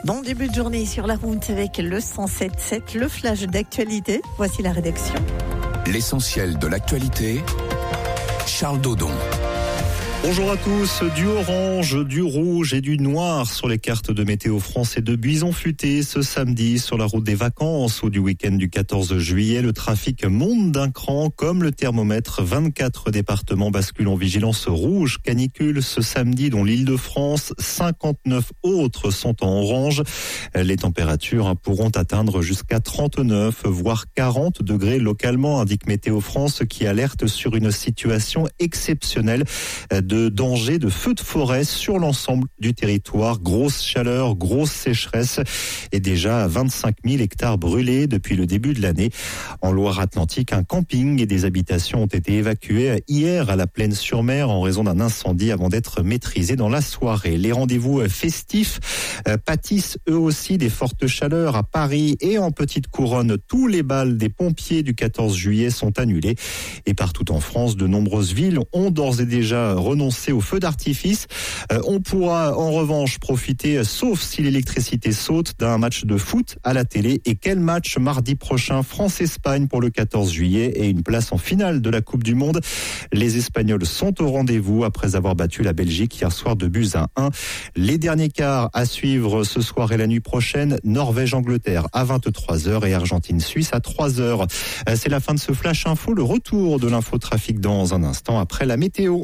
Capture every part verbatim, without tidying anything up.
Bon début de journée sur la route avec le cent sept sept, le flash d'actualité. Voici la rédaction. L'essentiel de l'actualité, Charles Dodon. Bonjour à tous, du orange, du rouge et du noir sur les cartes de Météo France et de Buisson Futé ce samedi sur la route des vacances ou du week-end du quatorze juillet. Le trafic monte d'un cran comme le thermomètre. vingt-quatre départements basculent en vigilance rouge canicule ce samedi, dont l'Île-de-France. cinquante-neuf autres sont en orange. Les températures pourront atteindre jusqu'à trente-neuf voire quarante degrés localement, indique Météo France, qui alerte sur une situation exceptionnelle de danger de feux de forêt sur l'ensemble du territoire. Grosse chaleur, grosse sécheresse et déjà vingt-cinq mille hectares brûlés depuis le début de l'année. En Loire-Atlantique, un camping et des habitations ont été évacués hier à la Plaine-sur-Mer en raison d'un incendie avant d'être maîtrisés dans la soirée. Les rendez-vous festifs pâtissent eux aussi des fortes chaleurs à Paris et en petite couronne. Tous les bals des pompiers du quatorze juillet sont annulés et partout en France, de nombreuses villes ont d'ores et déjà renoncé au feu d'artifice. Euh, on pourra en revanche profiter, sauf si l'électricité saute, d'un match de foot à la télé. Et quel match mardi prochain, France-Espagne pour le quatorze juillet et une place en finale de la Coupe du Monde. Les Espagnols sont au rendez-vous après avoir battu la Belgique hier soir de buts à un. Les derniers quarts à suivre ce soir et la nuit prochaine, Norvège-Angleterre à vingt-trois heures et Argentine-Suisse à trois heures. Euh, c'est la fin de ce Flash Info, le retour de l'infotrafic dans un instant après la météo.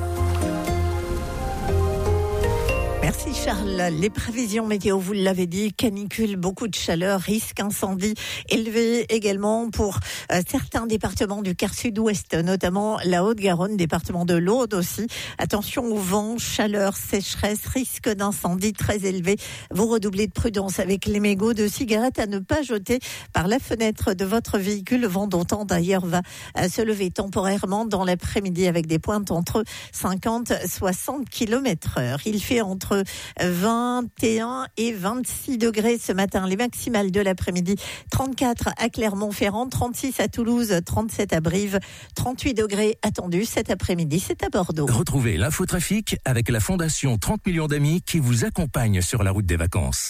Merci Charles. Les prévisions météo, vous l'avez dit, canicule, beaucoup de chaleur, risque incendie élevé également pour euh, certains départements du quart sud-ouest, notamment la Haute-Garonne, département de l'Aude aussi. Attention au vent, chaleur, sécheresse, risque d'incendie très élevé. Vous redoublez de prudence avec les mégots de cigarettes à ne pas jeter par la fenêtre de votre véhicule. Le vent d'autant d'ailleurs va euh, se lever temporairement dans l'après-midi avec des pointes entre cinquante et soixante kilomètres heure. Il fait entre vingt et un et vingt-six degrés ce matin. Les maximales de l'après-midi, trente-quatre à Clermont-Ferrand, trente-six à Toulouse, trente-sept à Brive, trente-huit degrés attendus cet après-midi. C'est à Bordeaux. Retrouvez l'infotrafic avec la Fondation trente millions d'amis qui vous accompagne sur la route des vacances.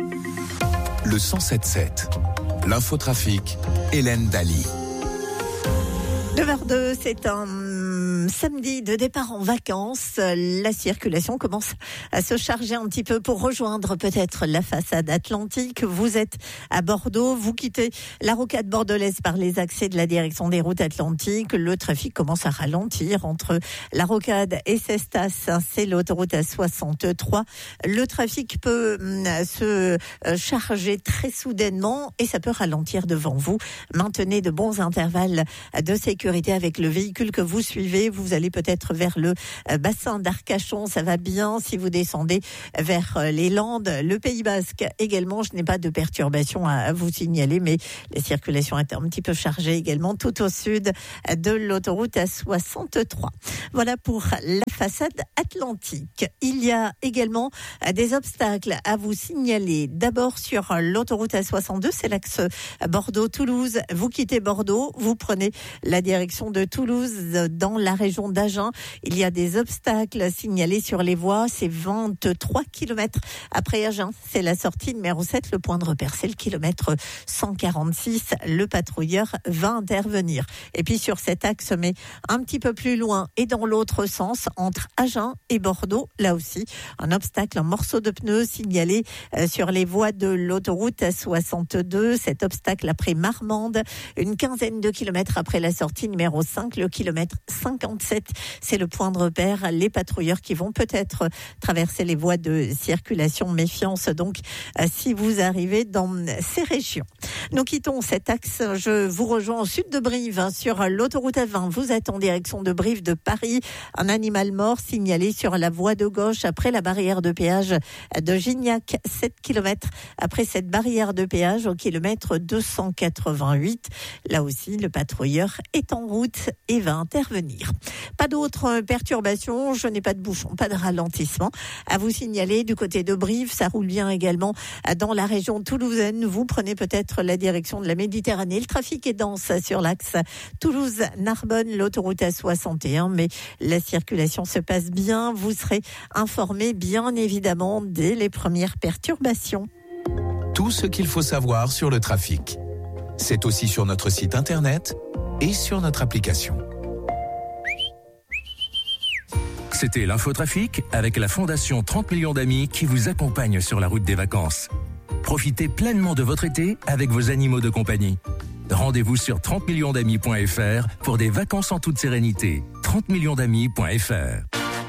Le cent sept sept, l'infotrafic, Hélène Daly. neuf heures deux, c'est un samedi de départ en vacances. La circulation commence à se charger un petit peu pour rejoindre peut-être la façade atlantique. Vous êtes à Bordeaux, vous quittez la rocade bordelaise par les accès de la direction des routes atlantiques. Le trafic commence à ralentir entre la rocade et Cestas. C'est l'autoroute A soixante-trois. Le trafic peut se charger très soudainement et ça peut ralentir devant vous. Maintenez de bons intervalles de sécurité avec le véhicule que vous suivez. Vous allez peut-être vers le bassin d'Arcachon, ça va bien. Si vous descendez vers les Landes, le Pays Basque également, je n'ai pas de perturbation à vous signaler, mais la circulation est un petit peu chargée également tout au sud de l'autoroute A soixante-trois. Voilà pour la façade atlantique. Il y a également des obstacles à vous signaler. D'abord sur l'autoroute A soixante-deux, c'est l'axe Bordeaux-Toulouse. Vous quittez Bordeaux, vous prenez la direction de Toulouse dans la région d'Agen. Il y a des obstacles signalés sur les voies. C'est vingt-trois kilomètres après Agen. C'est la sortie numéro sept. Le point de repère, c'est le kilomètre cent quarante-six. Le patrouilleur va intervenir. Et puis sur cet axe, mais un petit peu plus loin et dans l'autre sens, entre Agen et Bordeaux, là aussi, un obstacle, un morceau de pneu signalé sur les voies de l'autoroute A soixante-deux. Cet obstacle après Marmande, une quinzaine de kilomètres après la sortie numéro cinq, le kilomètre cinquante-sept, c'est le point de repère. Les patrouilleurs qui vont peut-être traverser les voies de circulation. Méfiance donc si vous arrivez dans ces régions. Nous quittons cet axe. Je vous rejoins au sud de Brive, hein, sur l'autoroute A vingt. Vous êtes en direction de Brive de Paris. Un animal mort signalé sur la voie de gauche après la barrière de péage de Gignac. sept kilomètres après cette barrière de péage au kilomètre deux cent quatre-vingt-huit. Là aussi, le patrouilleur est en en route et va intervenir. Pas d'autres perturbations, je n'ai pas de bouchon, pas de ralentissement à vous signaler du côté de Brive. Ça roule bien également dans la région toulousaine. Vous prenez peut-être la direction de la Méditerranée. Le trafic est dense sur l'axe Toulouse-Narbonne, l'autoroute A soixante et un, mais la circulation se passe bien. Vous serez informé bien évidemment dès les premières perturbations. Tout ce qu'il faut savoir sur le trafic. C'est aussi sur notre site internet et sur notre application. C'était l'infotrafic avec la Fondation trente millions d'amis qui vous accompagne sur la route des vacances. Profitez pleinement de votre été avec vos animaux de compagnie. Rendez-vous sur trente millions d'amis point f r pour des vacances en toute sérénité. trente millions d'amis point f r